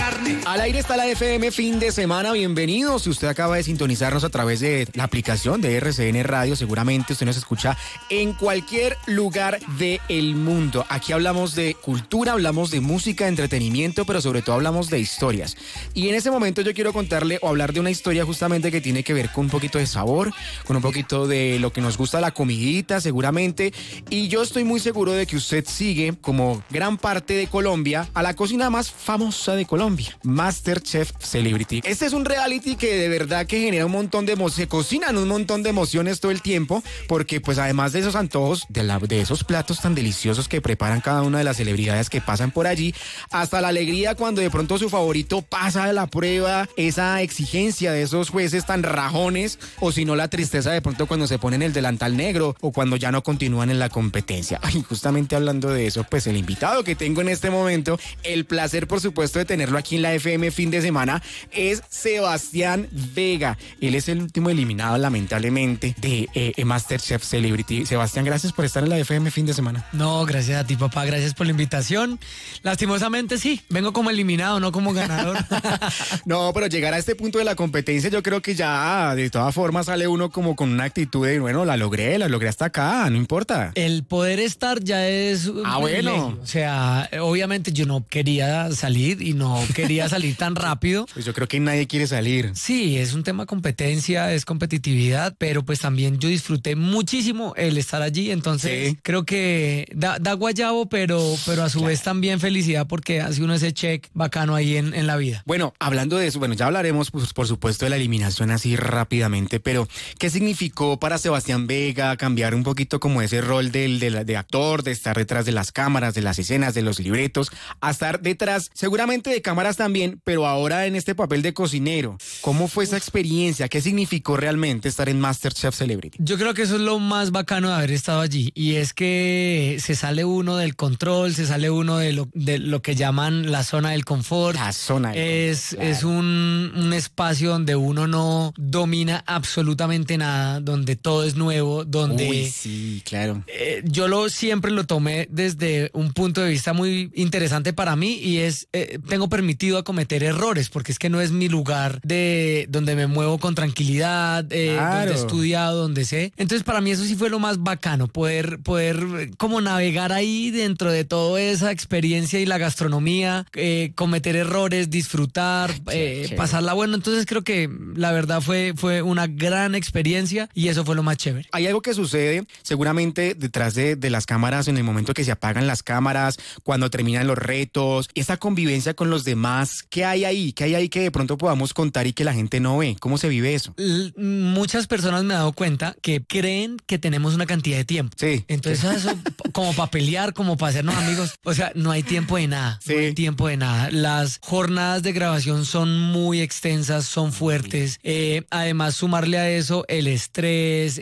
carne. Al aire está la FM fin de semana, bienvenidos. Si usted acaba de sintonizarnos a través de la aplicación de RCN Radio, seguramente usted nos escucha en cualquier lugar del mundo. Aquí hablamos de cultura, hablamos de música, entretenimiento, pero sobre todo hablamos de historias. Y en ese momento yo quiero contarle o hablar de una historia justamente que tiene que ver con un poquito de sabor, con un poquito de lo que nos gusta la comidita, seguramente. Y yo estoy muy seguro de que usted sigue, como gran parte de Colombia, a la cocina más famosa de Colombia, MasterChef Celebrity. Este es un reality que de verdad que genera un montón de emociones, se cocinan un montón de emociones todo el tiempo, porque pues además de esos antojos, de esos platos tan deliciosos que preparan cada una de las celebridades que pasan por allí, hasta la alegría cuando de pronto su favorito pasa de la prueba, esa exigencia de esos jueces tan rajones, o si no la tristeza de pronto cuando se ponen el delantal negro o cuando ya no continúan en la competencia. Ay, justamente hablando de eso, pues el invitado que tengo en este momento, el placer por supuesto de tenerlo aquí en la FM fin de semana, es Sebastián Vega. Él es el último eliminado lamentablemente de MasterChef Celebrity. Sebastián, gracias por estar en la FM fin de semana. No, gracias a ti, papá, gracias por la invitación. Lastimosamente sí, vengo como eliminado, no como ganador. No, pero llegar a este punto de la competencia, yo creo que ya de todas formas sale uno como con una actitud de, bueno, la logré hasta acá, no importa. El poder estar ya es un privilegio. O sea, obviamente yo no quería salir y no quería salir tan rápido. Pues yo creo que nadie quiere salir. Sí, es un tema competencia, es competitividad, pero pues también yo disfruté muchísimo el estar allí, entonces sí. Creo que da guayabo, pero a su vez también felicidad porque hace uno ese check bacano ahí en la vida. Bueno, hablando de eso, bueno, ya hablaremos pues, por supuesto de la eliminación así rápidamente, pero ¿qué significó para Sebastián Vega cambiar un poquito como ese rol de actor, de estar detrás de las cámaras, de las escenas, de los libretos, a estar detrás seguramente de cámaras también, pero ahora en este papel de cocinero? ¿Cómo fue esa experiencia? ¿Qué significó realmente estar en MasterChef Celebrity? Yo creo que eso es lo más bacano de haber estado allí, y es que se sale uno del control, se sale uno de lo que llaman la zona del confort. La zona del confort, claro. Es un espacio donde uno no domina absolutamente nada, donde todo es nuevo, donde... Uy, sí, claro. Yo siempre lo tomé desde un punto de vista muy interesante para mí, y es, tengo permitido a cometer errores, porque es que no es mi lugar de donde me muevo con tranquilidad, Claro. donde he estudiado, donde sé. Entonces para mí eso sí fue lo más bacano, poder como navegar ahí dentro de toda esa experiencia y la gastronomía, cometer errores, disfrutar, pasarla bueno. Entonces creo que la verdad fue una gran experiencia, y eso fue lo más chévere. Hay algo que sucede seguramente detrás de las cámaras en el momento que se apagan las cámaras, cuando terminan los retos, esa convivencia con los demás. ¿Qué hay ahí? ¿Qué hay ahí que de pronto podamos contar y que la gente no ve? ¿Cómo se vive eso? Muchas personas me he dado cuenta que creen que tenemos una cantidad de tiempo. Sí. Entonces eso, como para pelear, como para hacernos amigos. O sea, no hay tiempo de nada. Sí. No hay tiempo de nada. Las jornadas de grabación son muy extensas, son fuertes. Además, sumarle a eso el estrés,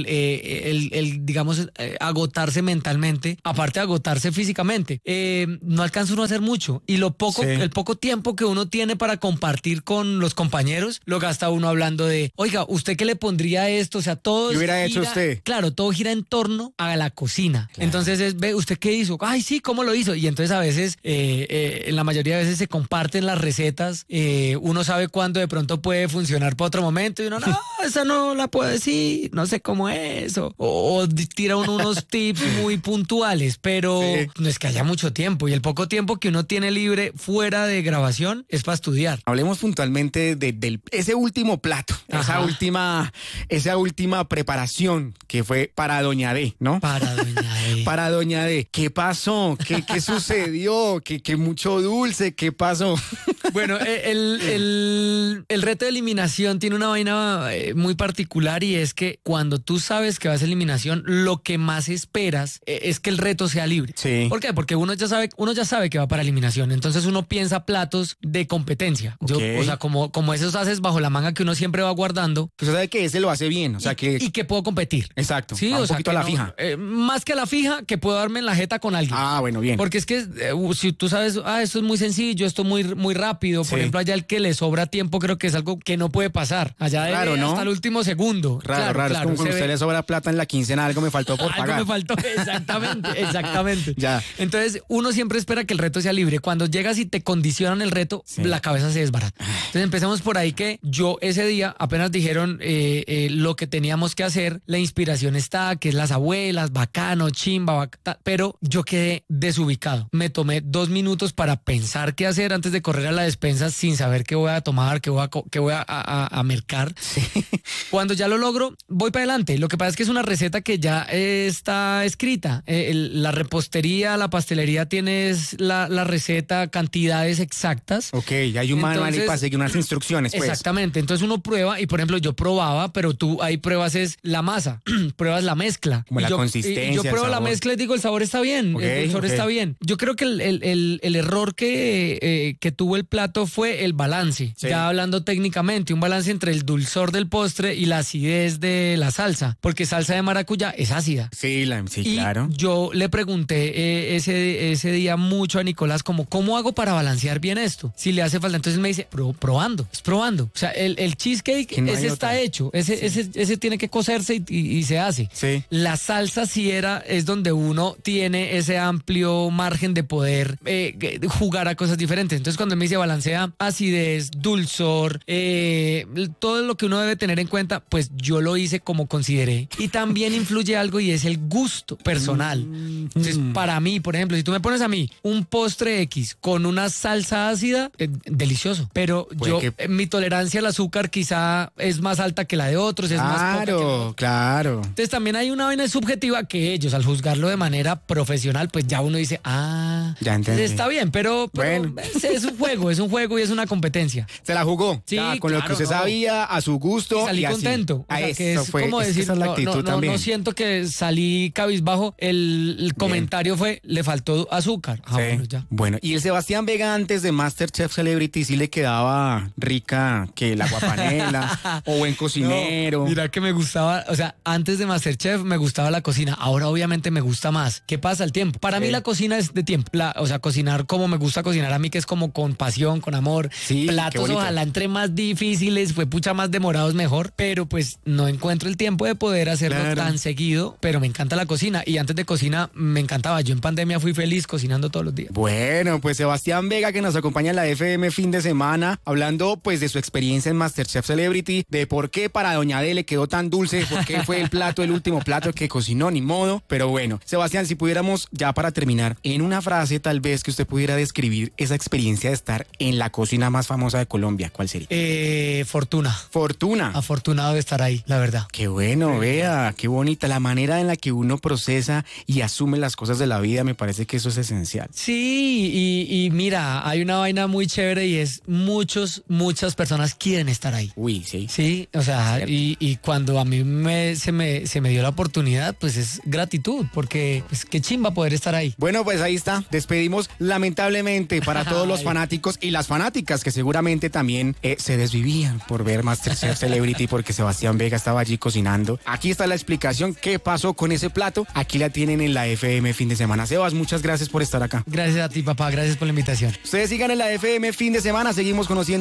digamos, agotarse mentalmente, aparte de agotarse físicamente. No alcanza uno a hacer mucho. Y el poco tiempo que uno tiene para compartir con los compañeros, lo gasta uno hablando de, oiga, ¿usted qué le pondría a esto? O sea, todo ¿Qué hubiera hecho usted? Claro, todo gira en torno a la cocina. Claro. Entonces, ve, ¿usted qué hizo? Ay, sí, ¿cómo lo hizo? Y entonces a veces, en la mayoría de veces se comparten las recetas. Uno sabe cuándo de pronto puede funcionar para otro momento, y uno, no, esa no la puedo decir, no sé cómo es. O tira uno unos tips muy puntuales, pero no es que haya mucho tiempo. Y el poco tiempo que uno tiene libre fuera de grabación es para estudiar. Hablemos puntualmente de ese último plato, esa última preparación que fue para Doña D, ¿no? Para Doña D. Para Doña D. ¿Qué pasó? ¿Qué sucedió? ¿Qué mucho dulce? ¿Qué pasó? Bueno, el reto de eliminación tiene una vaina muy particular, y es que cuando tú sabes que vas a eliminación, lo que más esperas es que el reto sea libre. Sí. ¿Por qué? Porque uno ya sabe que va para eliminación, entonces uno piensa platos de competencia. Okay. O sea, como esos haces bajo la manga que uno siempre va guardando. Que usted sabe que ese lo hace bien, o sea que... Y que puedo competir. Exacto, sí, un poquito a la fija. Más que a la fija, que puedo darme en la jeta con alguien. Ah, bueno, bien. Porque es que si tú sabes, esto es muy sencillo, esto es muy rápido, rápido. Por ejemplo, allá el que le sobra tiempo creo que es algo que no puede pasar. Allá Raro, ¿no? hasta el último segundo. Raro. Es como cuando a usted le sobra plata en la quincena, algo me faltó por pagar. Algo me faltó, exactamente. Ya. Entonces, uno siempre espera que el reto sea libre. Cuando llegas y te condicionan el reto, la cabeza se desbarata. Entonces, empezamos por ahí que yo ese día apenas dijeron lo que teníamos que hacer, la inspiración está, que es las abuelas, bacano, chimba, pero yo quedé desubicado. Me tomé 2 minutos para pensar qué hacer antes de correr a la despensa sin saber qué voy a tomar, qué voy a mercar. Sí. Cuando ya lo logro, voy para adelante. Lo que pasa es que es una receta que ya está escrita. La repostería, la pastelería tienes la receta, cantidades exactas. Ok, hay un manual para seguir unas instrucciones, pues. Exactamente, entonces uno prueba y por ejemplo yo probaba, pero tú ahí pruebas es la masa, pruebas la mezcla. Como la consistencia, y yo pruebo la mezcla y digo el sabor está bien, el sabor está bien. Yo creo que el error que tuvo el plato fue el balance, ya hablando técnicamente, un balance entre el dulzor del postre y la acidez de la salsa, porque salsa de maracuyá es ácida. Sí, claro. Yo le pregunté ese día mucho a Nicolás como, ¿cómo hago para balancear bien esto? Si le hace falta, entonces me dice, probando. O sea, el cheesecake, ese está hecho, ese tiene que cocerse y se hace. Sí. La salsa es donde uno tiene ese amplio margen de poder jugar a cosas diferentes. Entonces cuando él me dice balancea acidez, dulzor, todo lo que uno debe tener en cuenta, pues yo lo hice como consideré. Y también influye algo y es el gusto personal. Entonces para mí, por ejemplo, si tú me pones a mí un postre X con una salsa ácida, delicioso. Pero mi tolerancia al azúcar quizá es más alta que la de otros, es más poca. Claro. Entonces también hay una vaina subjetiva que ellos, al juzgarlo de manera profesional, pues ya uno dice, ya entendí. Está bien, pero bueno. Es un juego y es una competencia. Se la jugó. Sí, con lo que usted sabía, a su gusto. Y salí contento. O sea, que es como decir, esa es la actitud también. No siento que salí cabizbajo. El comentario fue, le faltó azúcar. Bueno, ya. Bueno, y el Sebastián Vega antes de MasterChef Celebrity sí le quedaba rica que la guapanela o buen cocinero. No, mira que me gustaba, o sea, antes de MasterChef me gustaba la cocina. Ahora obviamente me gusta más. ¿Qué pasa? El tiempo. Para mí la cocina es de tiempo. O sea, cocinar como me gusta cocinar a mí, que es como con pasión, con amor. Sí, platos ojalá entre más difíciles, fue pucha más demorados mejor, pero pues no encuentro el tiempo de poder hacerlo tan seguido, pero me encanta la cocina y antes de cocina me encantaba. Yo en pandemia fui feliz cocinando todos los días. Bueno, pues Sebastián Vega que nos acompaña en la FM fin de semana, hablando pues de su experiencia en MasterChef Celebrity, de por qué para Doña D le quedó tan dulce, por qué fue el último plato que cocinó, ni modo. Pero bueno, Sebastián, si pudiéramos ya para terminar, en una frase tal vez que usted pudiera describir esa experiencia de estar en la cocina más famosa de Colombia, ¿cuál sería? Fortuna. Afortunado de estar ahí, la verdad. Qué bueno, vea, qué bonita la manera en la que uno procesa y asume las cosas de la vida, me parece que eso es esencial. Sí, y mira, hay una vaina muy chévere y es muchas personas quieren estar ahí. Uy, sí. Sí, o sea, y cuando a mí se me dio la oportunidad, pues es gratitud, porque pues qué chimba poder estar ahí. Bueno, pues ahí está, despedimos lamentablemente para todos los fanáticos y las fanáticas que seguramente también se desvivían por ver MasterChef Celebrity porque Sebastián Vega estaba allí cocinando. Aquí está la explicación, qué pasó con ese plato, aquí la tienen en la FM fin de semana. Sebas, muchas gracias por estar acá. Gracias a ti, papá, gracias por la invitación. Ustedes sigan en la FM fin de semana, seguimos conociendo